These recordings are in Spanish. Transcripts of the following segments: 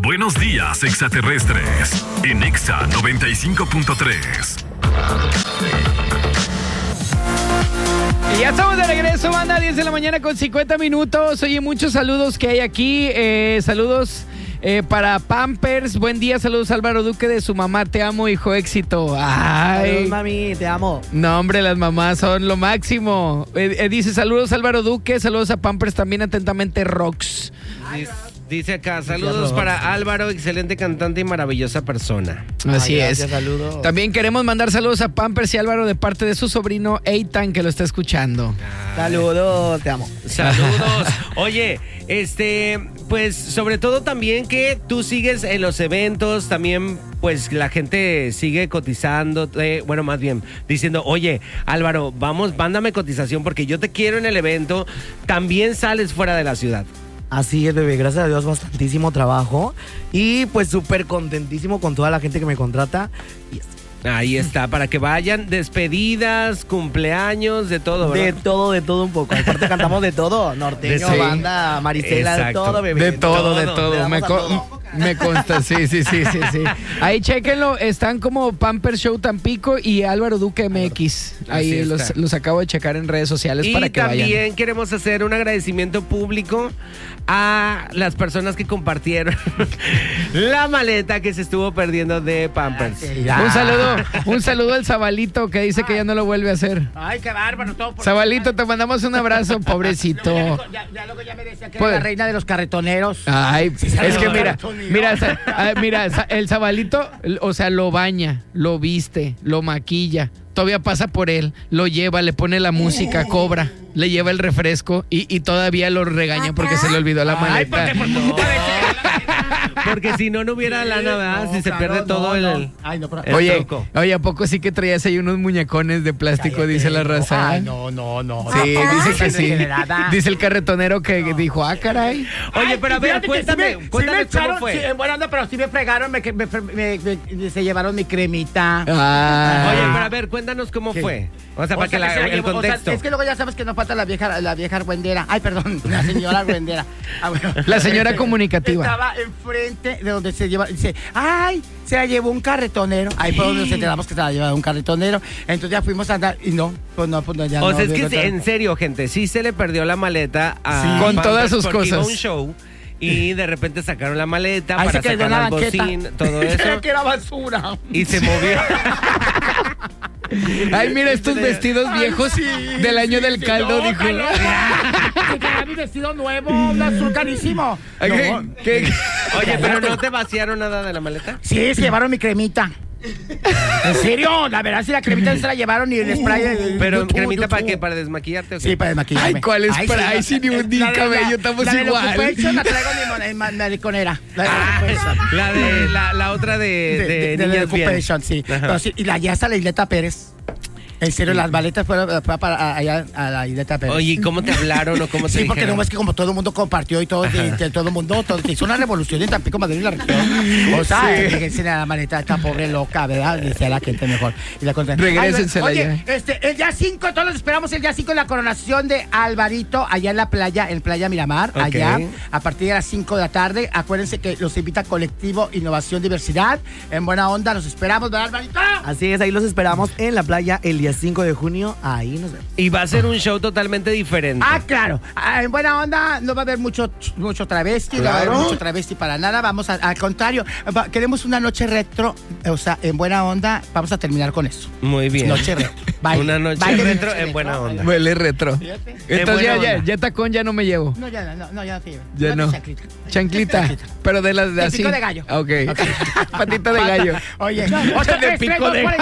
Buenos días, extraterrestres. En Exa 95.3. Y ya estamos de regreso, banda, 10 de la mañana con 50 minutos. Oye, muchos saludos que hay aquí. Saludos para Pampers. Buen día, saludos a Álvaro Duque de su mamá. Te amo, hijo, éxito. Ay. Saludos, mami, te amo. No, hombre, las mamás son lo máximo. Dice, saludos Álvaro Duque, saludos a Pampers también, atentamente, Rox. Dice acá, saludos para Álvaro, excelente cantante y maravillosa persona. Así gracias, es. saludos. También queremos mandar saludos a Pampers y Álvaro de parte de su sobrino Eitan, que lo está escuchando. Saludos, te amo. Saludos. Oye, pues sobre todo también que tú sigues en los eventos, también pues la gente sigue cotizando, bueno, más bien diciendo, oye, Álvaro, vamos, mándame cotización porque yo te quiero en el evento. También sales fuera de la ciudad. Así es, bebé, gracias a Dios, bastantísimo trabajo. Y pues súper contentísimo con toda la gente que me contrata. Ahí está, para que vayan, despedidas, cumpleaños, de todo, ¿verdad? De todo un poco. Aparte cantamos de todo, norteño, Sí. banda, Marisela, Exacto. de todo, bebé. De todo. Le damos a todo. Me consta, sí. Ahí chéquenlo, están como Pampers Show Tampico y Álvaro Duque MX. Ahí Así está. los acabo de checar en redes sociales Y para que también vayan. queremos hacer un agradecimiento público a las personas que compartieron la maleta que se estuvo perdiendo de Pampers. Un saludo al Zabalito que dice que ya no lo vuelve a hacer. Ay, qué bárbaro, todo por... Zabalito, te mandamos un abrazo, pobrecito. Luego ya me decía que Pues- era la reina de los carretoneros. Ay, es que mira, carretoneros. el Zabalito, o sea, lo baña, lo viste, lo maquilla, todavía pasa por él, lo lleva, le pone la música, cobra, le lleva el refresco y todavía lo regaña porque se le olvidó la maleta. Porque si no hubiera lana, ¿verdad? Si se pierde todo el... Ay, no, pero... el Oye, truco. ¿a poco sí que traías ahí unos muñecones de plástico, Cállate, dice la raza? Ay, no. Sí, dice que sí. Degenerada. Dice el carretonero que dijo, caray. Oye, pero a ver, Fíjate que cuéntame sí me cómo echaron, fue. Sí, bueno, no, pero sí me fregaron, se llevaron mi cremita. Ah. Oye, pero a ver, cuéntanos cómo ¿Qué? fue. O sea, para que se la el llevó, contexto. es que luego ya sabes que no falta la vieja argüendera. Ay, perdón, la señora argüendera. Ah, bueno. La señora comunicativa. Estaba enfrente de donde se lleva, dice, ay, se la llevó un carretonero. Ahí fue donde nos enteramos que se la llevó un carretonero. Entonces ya fuimos a andar y no, ya O no. sea, es que no, en serio, gente, sí se le perdió la maleta a Sí. Con Pampers todas sus porque iba a cosas. un show y de repente sacaron la maleta Ahí para se quedó sacar en la las banqueta. bocinas, todo eso, Creía que era basura. y se movió. Ay, mira estos vestidos viejos del año del caldo, dijo. Que quería mi vestido nuevo, un azul carísimo. Ay, No, Oye, pero ¿no te vaciaron nada de la maleta? sí, se llevaron mi cremita. ¿En serio? La verdad, sí, la cremita se la llevaron y el spray. Pero ¿cremita para qué? ¿Para desmaquillarte o qué? Sí, para desmaquillarme. Ay, ¿cuál es spray? Ay, sí, ni un la- cabello, estamos la de igual. La Occupation la traigo en mi mariconera. La de Occupation. La de la otra de de niñas bien. Occupation, sí. Ajá. Pero sí. Y ya está la Isleta Pérez. En serio, las maletas fueron para allá a la Isleta Pérez. Oye, ¿y cómo te hablaron o cómo te Sí, porque dijeron? no es que como todo el mundo compartió y todo, todo el mundo, se hizo una revolución en Tampico, Madrid y la región. O sea, déjense la maleta, esta pobre loca, ¿verdad? Decía la gente mejor. Y la contra- Regrésensela Oye, ya. el día 5, todos los esperamos el día 5 en la coronación de Alvarito, allá en la playa, en Playa Miramar, Ok. allá, a partir de las 5 de la tarde. Acuérdense que los invita Colectivo Innovación Diversidad. En buena onda, los esperamos, ¿verdad, Alvarito? Así es, ahí los esperamos en la playa el día 5 de junio. Ahí nos vemos. Y va a ser un show totalmente diferente. Ah, claro. En buena onda no va a haber mucho travesti, no va a haber Claro. mucho travesti para nada. Vamos al contrario, queremos una noche retro, o sea, en buena onda, vamos a terminar con eso. Muy bien. Noche retro. Baile. Una noche Baile de retro en buena onda. Huele retro. Fíjate. Entonces buena onda. ya tacón ya no me llevo. No, ya no, ya sí. Ya no. Chanclita. Pero de las de El así. pico de gallo. Ah, ok. Patita de gallo. Oye, De pico de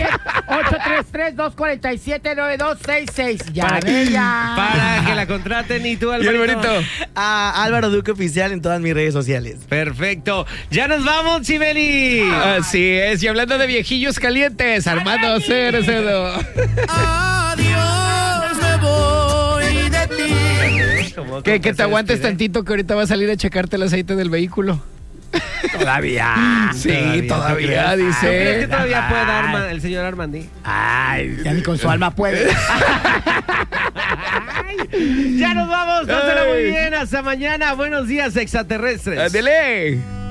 833-247-9266. Ya, ya. Para que la contraten y tú, Y el Alvarito. bonito. A Álvaro Duque Oficial en todas mis redes sociales. Perfecto. Ya nos vamos, Chibeli. Así es. Y hablando de viejillos calientes, Armando Cercedo. Adiós, me voy de ti. Que te aguantes tantito que ahorita va a salir a checarte el aceite del vehículo. Todavía. Sí, todavía, ¿Tú crees que dice. todavía puede dar el señor Armandi? Ay, ya ni con su alma puede. Ya nos vamos. Pásala muy Ay. bien. Hasta mañana. Buenos días, extraterrestres. Ándele.